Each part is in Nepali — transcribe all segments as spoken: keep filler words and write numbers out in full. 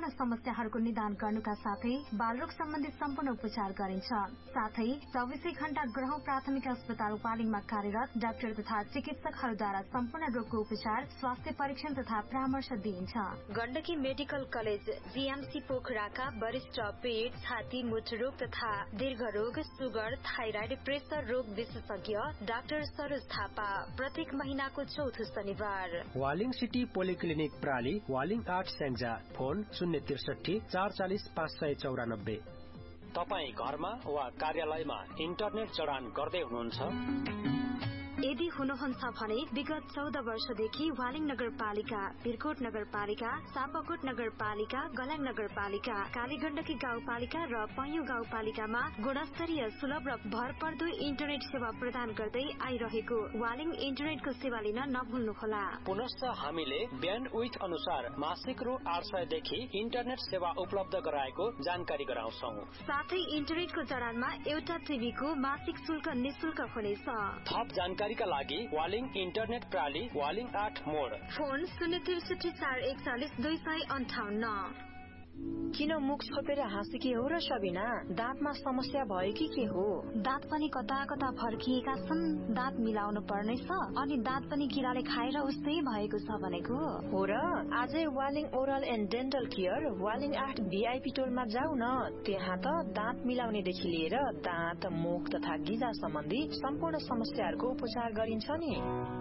सम्पूर्ण समस्याहरूको निदान गर्नुका साथै बालरोग सम्बन्धी सम्पूर्ण उपचार गरिन्छ। साथै चौबिसै घण्टा ग्रह प्राथमिक अस्पताल वालिङमा कार्यरत डाक्टर तथा चिकित्सकहरूद्वारा सम्पूर्ण रोगको उपचार, स्वास्थ्य परीक्षण तथा परामर्श दिइन्छ। गण्डकी मेडिकल कलेज जीएमसी पोखराका वरिष्ठ पेट, छाती, मुटु रोग तथा दीर्घ रोग, सुगर, थाइराइड, प्रेसर रोग विशेषज्ञ डाक्टर सरोज थापा प्रत्येक महीनाको चौथो शनिबार। वालिङ सिटी पोलिक्लिनिक प्राली, वालिङ आठ स्याङ्जा। फोन शून्य त्रिसठी चार चालिस पाँच सय चौरानब्बे। तपाई घरमा वा कार्यालयमा इन्टरनेट जडान गर्दै हुनुहुन्छ? यदि हुनुहुन्छ भने विगत चौध वर्षदेखि वालिङ नगरपालिका, बिरकोट नगरपालिका, सापकोट नगरपालिका, गलाङ नगरपालिका, कालीगण्डकी गाउँपालिका र पैयुँ गाउँपालिकामा गुणस्तरीय, सुलभ र भरपर्दो इन्टरनेट सेवा प्रदान गर्दै आइरहेको वालिङ इन्टरनेटको सेवा लिन नभुल्नुहोला। पुनश्च हामीले ब्यान्डविड्थ अनुसार मासिक रु आठ सय देखि इन्टरनेट सेवा उपलब्ध गराएको जानकारी गराउँछौ। साथै इन्टरनेटको जडानमा एउटा टिभीको मासिक शुल्क निशुल्क हुनेछ। थप जानकारी का लागि वालिङ इन्टरनेट प्राली, वालिङ आठ मोड। फोन शून्य त्रिसठी चार एकचालिस दुई सय अन्ठाउन्न। किन मुख छोपेर हाँसेकी हो र सबिना? दाँतमा समस्या भयो कि के हो? दाँत पनि कता कता फर्किएका छन्, दाँत मिलाउनु पर्नेछ, अनि दाँत पनि किराले खाएर उस्तै भएको छ भनेको हो र? आजै Waling oral and dental care Waling आठ भिआइपी टोलमा जाऊ न। त्यहाँ त दाँत मिलाउनेदेखि लिएर दाँत, मुख तथा गिजा सम्बन्धी सम्पूर्ण समस्याहरूको उपचार गरिन्छ नि।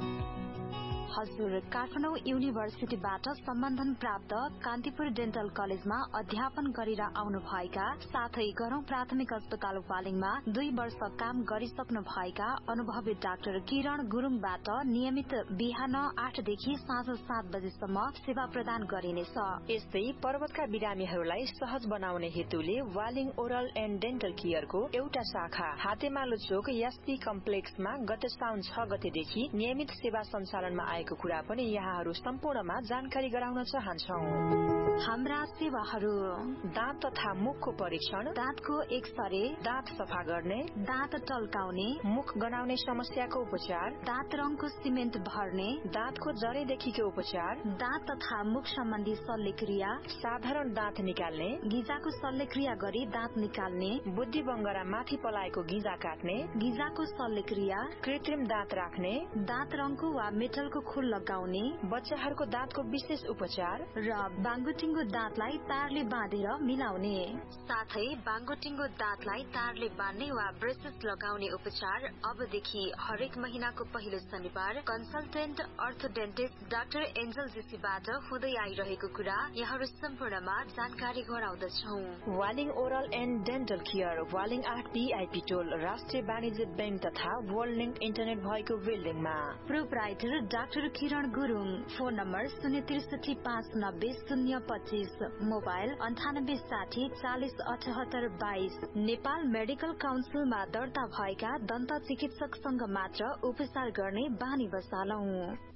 हजुर, काठमाडौँ युनिभर्सिटीबाट सम्बन्धन प्राप्त कान्तिपुर डेन्टल कलेजमा अध्यापन गरेर आउनु भएका साथै गरौं प्राथमिक अस्पताल वालिङमा दुई वर्ष काम गरिसक्नु भएका अनुभवी डाक्टर किरण गुरुङबाट नियमित बिहान आठदेखि साँझ सात बजेसम्म सेवा प्रदान गरिनेछ। यस्तै पर्वतका बिरामीहरूलाई सहज बनाउने हेतुले वालिङ ओरल एन्ड डेन्टल केयरको एउटा शाखा हातेमालो चोक एसपी कम्प्लेक्समा गत साउन छ गतेदेखि नियमित सेवा सञ्चालनमा आएको कुरा पनि यहाँहरू सम्पूर्णमा जानकारी गराउन चाहन्छौं। हाम्रा सेवाहरू: दाँत तथा मुखको परीक्षण, दाँतको एक्सरे, दाँत सफा गर्ने, दाँत टल्काउने, मुख गनाउने समस्याको उपचार, दाँत रङको सिमेन्ट भर्ने, दाँतको जरेदेखिको उपचार, दाँत तथा मुख सम्बन्धी शल्यक्रिया, साधारण दाँत निकाल्ने, गिजाको शल्यक्रिया गरी दाँत निकाल्ने, बुद्धि बङ्गरा माथि पलाएको गिजा काट्ने, गिजाको शल्यक्रिया, कृत्रिम दाँत राख्ने, दाँत रङको वा मेटलको खुल लगाउने, बच्चाहरूको दाँतको विशेष उपचार र बाङ्गोटिङ्गो दाँतलाई तारले बाँधेर मिलाउने, साथै बाङ्गोटिङ्गो दाँतलाई तारले बाँध्ने वा ब्रेसेस लगाउने उपचार अबदेखि हरेक महिनाको पहिलो शनिबार कन्सल्टेन्ट अर्थोडेन्टिस्ट डाक्टर एन्जल जेसीबाट हुँदै आइरहेको कुरा यहाँहरू सम्पूर्णमा जानकारी गराउँदछौ। Waling oral and dental care Waling आठ बीआईपी टोल राष्ट्रिय वाणिज्य बैंक तथा वर्ल्ड लिङ्क इन्टरनेट भएको बिल्डिङमा। प्रोप्राइटर डाक्टर किरण गुरुङ। फोन नम्बर शून्य त्रिसठी पाँच नब्बे शून्य पच्चीस, मोबाइल अन्ठानब्बे साठी चालिस अठहत्तर बाइस। नेपाल मेडिकल काउन्सिलमा दर्ता भएका दन्त चिकित्सकसँग मात्र उपचार गर्ने बानी बसालौं।